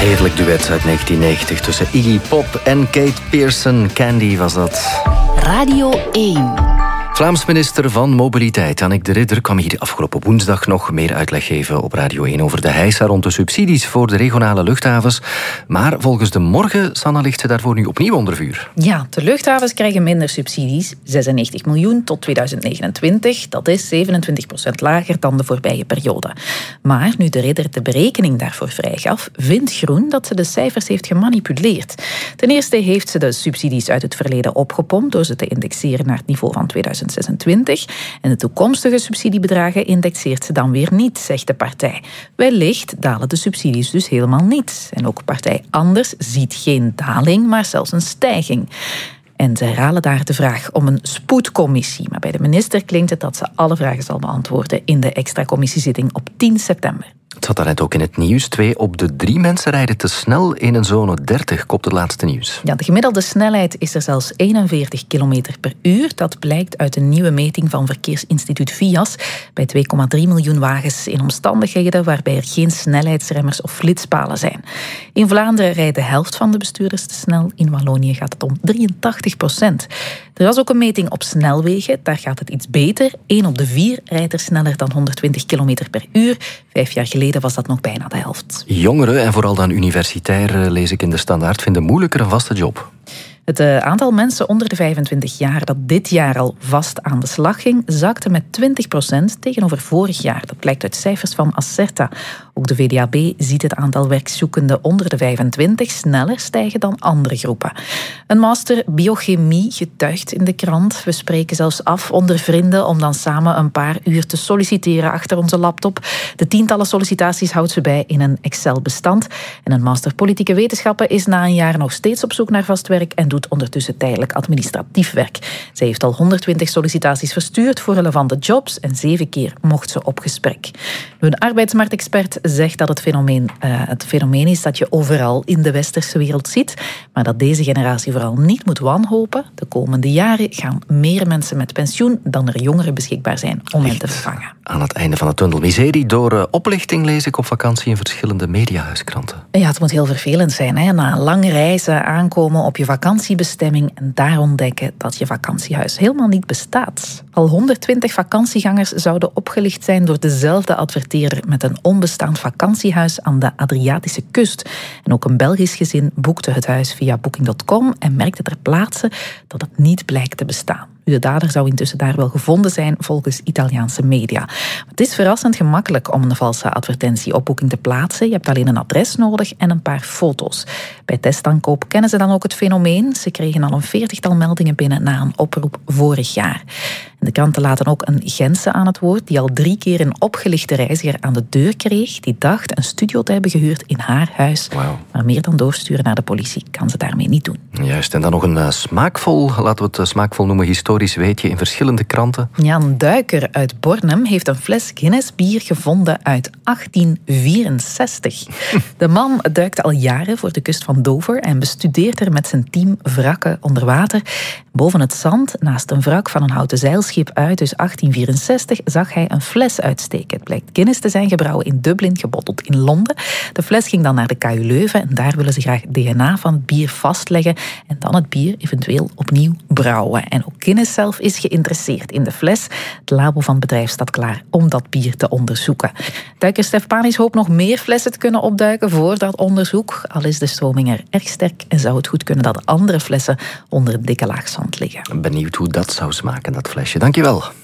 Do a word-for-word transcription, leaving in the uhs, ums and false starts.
Heerlijk duet uit negentien negentig tussen Iggy Pop en Kate Pearson. Candy was dat. Radio één. Vlaams minister van Mobiliteit, Annick de Ridder, kwam hier afgelopen woensdag nog meer uitleg geven op Radio één over de heisa rond de subsidies voor de regionale luchthavens. Maar volgens de Morgen, Sanne, ligt ze daarvoor nu opnieuw onder vuur. Ja, de luchthavens krijgen minder subsidies, zesennegentig miljoen tot tweeduizend negenentwintig. Dat is zevenentwintig procent lager dan de voorbije periode. Maar nu de Ridder de berekening daarvoor vrijgaf, vindt Groen dat ze de cijfers heeft gemanipuleerd. Ten eerste heeft ze de subsidies uit het verleden opgepompt door ze te indexeren naar het niveau van tweeduizend zesentwintig. En de toekomstige subsidiebedragen indexeert ze dan weer niet, zegt de partij. Wellicht dalen de subsidies dus helemaal niet. En ook partij Anders ziet geen daling, maar zelfs een stijging. En ze herhalen daar de vraag om een spoedcommissie. Maar bij de minister klinkt het dat ze alle vragen zal beantwoorden in de extra commissiezitting op tien september. Het zat daarnet ook in het nieuws. Twee op de drie mensen rijden te snel in een zone dertig, kopt het laatste nieuws. Ja, de gemiddelde snelheid is er zelfs eenenveertig kilometer per uur. Dat blijkt uit een nieuwe meting van Verkeersinstituut V I A S bij twee komma drie miljoen wagens in omstandigheden waarbij er geen snelheidsremmers of flitspalen zijn. In Vlaanderen rijdt de helft van de bestuurders te snel. In Wallonië gaat het om drieëntachtig procent. Er was ook een meting op snelwegen. Daar gaat het iets beter. Eén op de vier rijdt er sneller dan honderdtwintig kilometer per uur. Vijf jaar geleden was dat nog bijna de helft. Jongeren, en vooral dan universitair, lees ik in de Standaard, vinden moeilijker een vaste job. Het aantal mensen onder de vijfentwintig jaar dat dit jaar al vast aan de slag ging, zakte met twintig procent tegenover vorig jaar. Dat blijkt uit cijfers van Acerta. Ook de V D A B ziet het aantal werkzoekenden onder de vijfentwintig sneller stijgen dan andere groepen. Een master biochemie getuigt in de krant. We spreken zelfs af onder vrienden om dan samen een paar uur te solliciteren achter onze laptop. De tientallen sollicitaties houdt ze bij in een Excel-bestand. En een master politieke wetenschappen is na een jaar nog steeds op zoek naar vast werk en doet ondertussen tijdelijk administratief werk. Zij heeft al honderdtwintig sollicitaties verstuurd voor relevante jobs en zeven keer mocht ze op gesprek. Een arbeidsmarktexpert zegt dat het fenomeen, uh, het fenomeen is dat je overal in de westerse wereld ziet, maar dat deze generatie vooral niet moet wanhopen. De komende jaren gaan meer mensen met pensioen dan er jongeren beschikbaar zijn om hen te vervangen. Aan het einde van de tunnel. Miserie door uh, oplichting lees ik op vakantie in verschillende mediahuiskranten. Ja, het moet heel vervelend zijn. Hè? Na een lange reizen aankomen op je vakantiebestemming en daar ontdekken dat je vakantiehuis helemaal niet bestaat. Al honderdtwintig vakantiegangers zouden opgelicht zijn door dezelfde adverteerder met een onbestaand vakantiehuis aan de Adriatische kust. En ook een Belgisch gezin boekte het huis via booking punt com en merkte ter plaatse dat het niet blijkt te bestaan. De dader zou intussen daar wel gevonden zijn volgens Italiaanse media. Het is verrassend gemakkelijk om een valse advertentie op Booking te plaatsen. Je hebt alleen een adres nodig en een paar foto's. Bij testaankoop kennen ze dan ook het fenomeen. Ze kregen al een veertigtal meldingen binnen na een oproep vorig jaar. En de kranten laten ook een Gentse aan het woord die al drie keer een opgelichte reiziger aan de deur kreeg. Die dacht een studio te hebben gehuurd in haar huis. Wow. Maar meer dan doorsturen naar de politie kan ze daarmee niet doen. Juist, en dan nog een uh, smaakvol, laten we het uh, smaakvol noemen, historisch weetje in verschillende kranten. Ja, een duiker uit Bornem heeft een fles Guinness bier gevonden uit achttien vierenzestig. De man duikt al jaren voor de kust van Dover en bestudeert er met zijn team wrakken onder water. Boven het zand, naast een wrak van een houten zeilschip uit, dus achttien vierenzestig, zag hij een fles uitsteken. Het blijkt Guinness te zijn gebrouwen in Dublin, gebotteld in Londen. De fles ging dan naar de K U Leuven en daar willen ze graag D N A van het bier vastleggen en dan het bier eventueel opnieuw brouwen. En ook Guinness zelf is geïnteresseerd in de fles. Het labo van het bedrijf staat klaar om dat bier te onderzoeken. Duiker Stef Panis hoopt nog meer flessen te kunnen opduiken voor dat onderzoek. Al is de stroming er erg sterk en zou het goed kunnen dat andere flessen onder een dikke laag zand liggen. Benieuwd hoe dat zou smaken, dat flesje. Dankjewel.